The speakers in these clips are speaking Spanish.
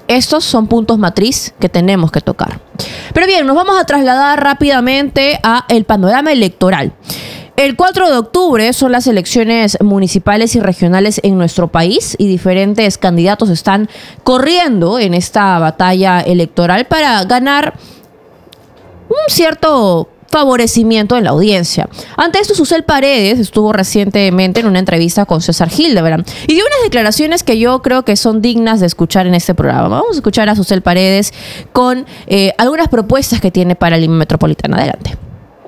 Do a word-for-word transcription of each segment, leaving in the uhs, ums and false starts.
estos son puntos matriz que tenemos que tocar. Pero bien, nos vamos a trasladar rápidamente a el panorama electoral. El cuatro de octubre son las elecciones municipales y regionales en nuestro país y diferentes candidatos están corriendo en esta batalla electoral para ganar un cierto favorecimiento en la audiencia. Ante esto, Susel Paredes estuvo recientemente en una entrevista con César Hildebrand y dio unas declaraciones que yo creo que son dignas de escuchar en este programa. Vamos a escuchar a Susel Paredes con eh, algunas propuestas que tiene para Lima Metropolitana. Adelante.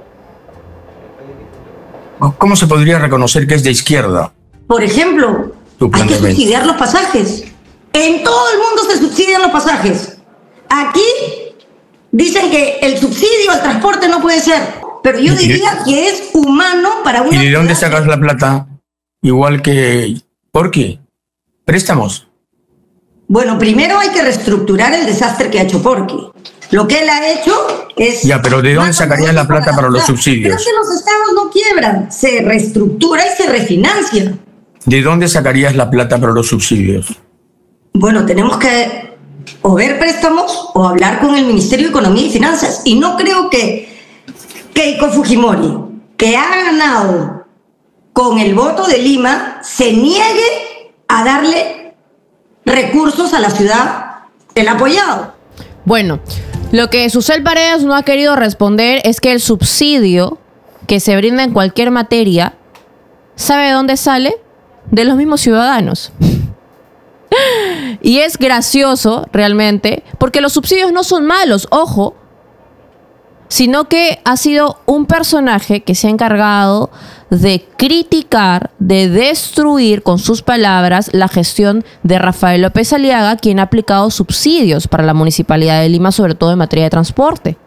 ¿Cómo se podría reconocer que es de izquierda? Por ejemplo, hay que subsidiar los pasajes. En todo el mundo se subsidian los pasajes. Aquí dicen que el subsidio al transporte no puede ser, pero yo diría que es humano para una... ¿Y de dónde sacas la plata? Igual que... ¿Por qué? ¿Préstamos? Bueno, primero hay que reestructurar el desastre que ha hecho Porqui. Lo que él ha hecho es... Ya, pero ¿de dónde sacarías la plata para los subsidios? Pero es que los estados no quiebran, se reestructura y se refinancia. ¿De dónde sacarías la plata para los subsidios? Bueno, tenemos que o ver préstamos o hablar con el Ministerio de Economía y Finanzas. Y no creo que Keiko Fujimori, que ha ganado con el voto de Lima, se niegue a darle recursos a la ciudad del apoyado. Bueno, lo que Susel Paredes no ha querido responder es que el subsidio que se brinda en cualquier materia, ¿sabe de dónde sale? De los mismos ciudadanos. Y es gracioso realmente, porque los subsidios no son malos, ojo, sino que ha sido un personaje que se ha encargado de criticar, de destruir con sus palabras la gestión de Rafael López Aliaga, quien ha aplicado subsidios para la Municipalidad de Lima, sobre todo en materia de transporte.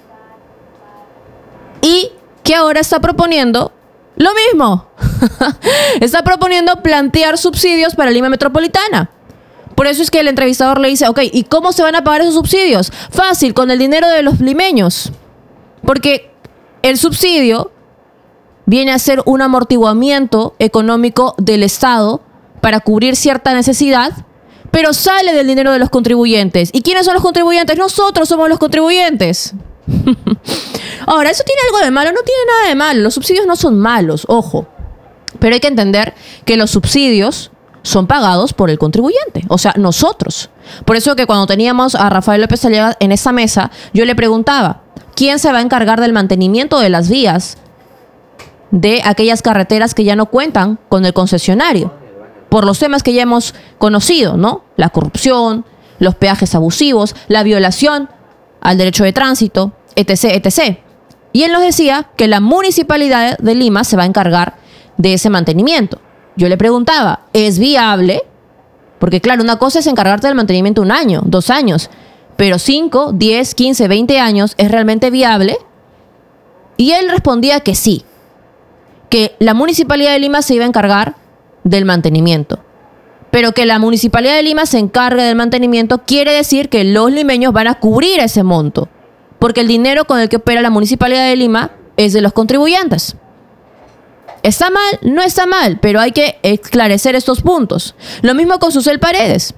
Y que ahora está proponiendo lo mismo. Está proponiendo plantear subsidios para Lima Metropolitana. Por eso es que el entrevistador le dice, ok, ¿y cómo se van a pagar esos subsidios? Fácil, con el dinero de los limeños. Porque el subsidio viene a ser un amortiguamiento económico del Estado para cubrir cierta necesidad, pero sale del dinero de los contribuyentes. ¿Y quiénes son los contribuyentes? Nosotros somos los contribuyentes. Ahora, ¿eso tiene algo de malo? No tiene nada de malo. Los subsidios no son malos, ojo. Pero hay que entender que los subsidios son pagados por el contribuyente, o sea, nosotros. Por eso que cuando teníamos a Rafael López Aliaga en esa mesa, yo le preguntaba, ¿quién se va a encargar del mantenimiento de las vías de aquellas carreteras que ya no cuentan con el concesionario? Por los temas que ya hemos conocido, ¿no? La corrupción, los peajes abusivos, la violación al derecho de tránsito, etc, etcétera. Y él nos decía que la Municipalidad de Lima se va a encargar de ese mantenimiento. Yo le preguntaba, ¿es viable? Porque claro, una cosa es encargarte del mantenimiento un año, dos años, pero cinco, diez, quince, veinte años, ¿es realmente viable? Y él respondía que sí, que la Municipalidad de Lima se iba a encargar del mantenimiento. Pero que la Municipalidad de Lima se encargue del mantenimiento quiere decir que los limeños van a cubrir ese monto, porque el dinero con el que opera la Municipalidad de Lima es de los contribuyentes. ¿Está mal? No está mal, pero hay que esclarecer estos puntos. Lo mismo con Susel Paredes.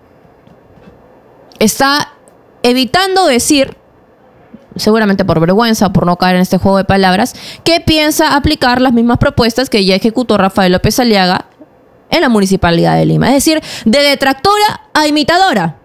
Está evitando decir, seguramente por vergüenza, por no caer en este juego de palabras, que piensa aplicar las mismas propuestas que ya ejecutó Rafael López Aliaga en la Municipalidad de Lima. Es decir, de detractora a imitadora.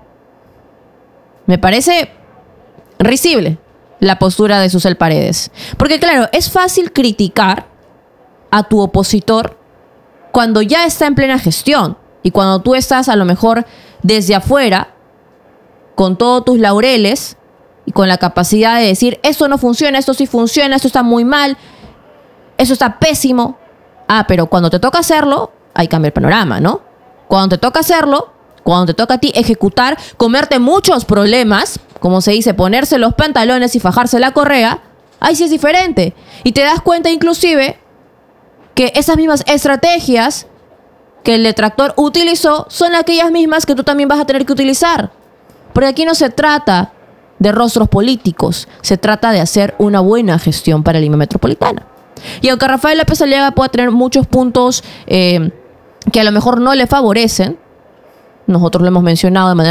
Me parece risible la postura de Susel Paredes. Porque claro, es fácil criticar a tu opositor cuando ya está en plena gestión y cuando tú estás a lo mejor desde afuera con todos tus laureles y con la capacidad de decir esto no funciona, esto sí funciona, esto está muy mal, eso está pésimo. Ah, pero cuando te toca hacerlo, ahí cambia el panorama, ¿no? Cuando te toca hacerlo, cuando te toca a ti ejecutar, comerte muchos problemas, como se dice, ponerse los pantalones y fajarse la correa, ahí sí es diferente. Y te das cuenta inclusive que esas mismas estrategias que el detractor utilizó son aquellas mismas que tú también vas a tener que utilizar. Porque aquí no se trata de rostros políticos, se trata de hacer una buena gestión para Lima Metropolitana. Y aunque Rafael López Aliaga pueda tener muchos puntos eh, que a lo mejor no le favorecen, nosotros lo hemos mencionado de manera